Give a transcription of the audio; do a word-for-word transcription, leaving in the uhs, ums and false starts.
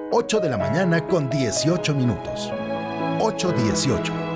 ocho de la mañana con dieciocho minutos. ocho dieciocho.